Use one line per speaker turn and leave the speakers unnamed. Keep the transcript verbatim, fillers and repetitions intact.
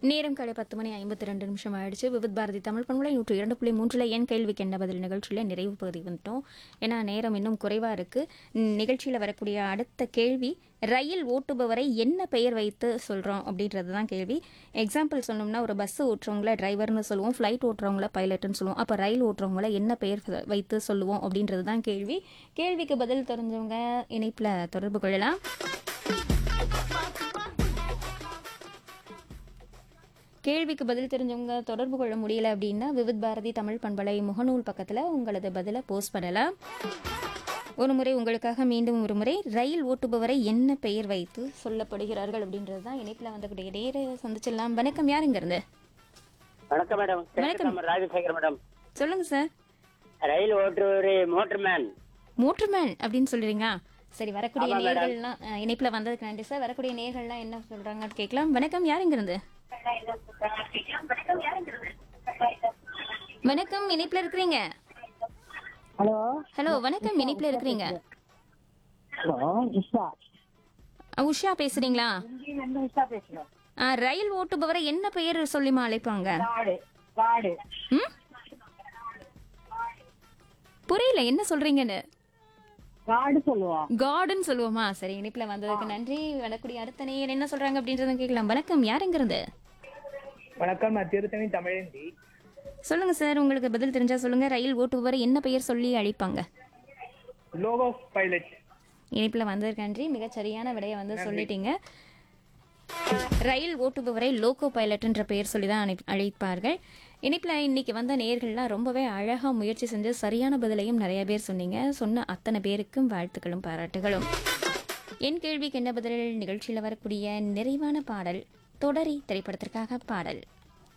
நேரம் காலை பத்து மணி ஐம்பத்தி ரெண்டு நிமிஷம் ஆயிடுச்சு. விவித் பாரதி தமிழ் பண்பலை நூற்று இரண்டு புள்ளி மூன்றில் என் கேள்விக்கு என்ன பதில் நிகழ்ச்சியில் நிறைவு பகுதி வந்துட்டோம். ஏன்னா நேரம் இன்னும் குறைவாக இருக்குது. நிகழ்ச்சியில் வரக்கூடிய அடுத்த கேள்வி, ரயில் ஓட்டுபவரை என்ன பெயர் வைத்து சொல்கிறோம் அப்படின்றது தான் கேள்வி. எக்ஸாம்பிள் சொன்னோம்னா, ஒரு பஸ் ஓட்டுறவங்கள டிரைவர்னு சொல்லுவோம், ஃப்ளைட் ஓட்டுறவங்கள பைலட்னு சொல்லுவோம். அப்போ ரயில் ஓட்டுறவங்கள என்ன பெயர் வைத்து சொல்லுவோம் அப்படின்றது தான் கேள்வி. கேள்விக்கு பதில் தெரிஞ்சவங்க இணைப்பில் தொடர்பு கொள்ளலாம். கேள்விக்கு பதில் தெரிஞ்சவங்க தொடர்பு கொள்ள முடியல அப்படின்னா, விவித் பாரதி தமிழ் பண்பலை முகநூல் பக்கத்தில் உங்களது பதிலை போஸ்ட் பண்ணலாம். ஒரு முறை உங்களுக்காக மீண்டும் ஒரு முறை, ரயில் ஓட்டுபவரை என்ன பெயர் வைத்து சொல்லப்படுகிறார்கள் அப்படின்றது தான் இணைப்பில் வந்தக்கூடிய நேர சந்திச்சிடலாம். வணக்கம், யார் இங்க இருந்து?
வணக்கம் மேடம்.
வணக்கம்.
ராஜசேகர் மேடம்.
சொல்லுங்க சார்.
ரயில் ஓட்டுவர் மோட்டர்மேன்.
மோட்டர்மேன் அப்படின்னு சொல்றீங்க. சரி, வரக்கூடிய
ஆமா மேடம்.
நேர்கள்லாம் அஹ், இணைப்புல வந்ததுக்கு நன்றி சார். வரக்கூடிய நேர்கள்லாம் என்ன சொல்றாங்கன்னு கேட்கலாம். வணக்கம், யார் இங்க இருந்து? வணக்கம், இணைப்புல இருக்கிறீங்க.
ஹலோ
ஹலோ, வணக்கம், இணைப்புல இருக்கிறீங்க.
ஹலோ உஷா.
அஹ், உஷா பேசுறீங்களா?
இங்கிருந்து உஷா பேசுறேன்.
அஹ், ரயில் ஓட்டுபவரை என்ன பெயர் சொல்லிமா அழைப்பாங்க?
காடு காடு
ம்? புரியல என்ன சொல்றீங்கன்னு.
காடு சொல்லுவோம்.
கார்டன் சொல்லுவோமா? சரி, இணைப்புல வந்ததுக்கு நன்றி. வரக்கூடிய அடுத்த நேயர் என்ன சொல்றாங்க அப்படின்றத கேட்கலாம். வணக்கம், யார் இங்க இருந்து?
வணக்கம், நான் திருத்தணி தமிழேந்தி.
சொல்லுங்க சார், உங்களுக்கு பதில் தெரிஞ்சா சொல்லுங்க. ரயில் ஓட்டுபவரை என்ன பெயர் சொல்லி அழைப்பாங்க?
Loco pilot.
இணைப்புல வந்ததுக்கு நன்றி. மிகச் சரியான விடையை வந்து சொல்லிட்டீங்க. ரயில் ஓட்டுபவரை லோகோ பைலட்ன்ற பெயர் சொல்லி தான் அழை- அழைப்பார்கள். இணைப்பில் இன்னைக்கு வந்த நேயர்கள்லாம் ரொம்பவே அழகாக முயற்சி செஞ்சு சரியான பதிலையும் நிறைய பேர் சொன்னீங்க. சொன்ன அத்தனை பேருக்கும் வாழ்த்துக்களும் பாராட்டுகளும். என் கேள்விக்கு என்ன பதில் நிகழ்ச்சியில் வரக்கூடிய நிறைவான பாடல் தொடரி திரைப்படத்திற்காக பாடல்.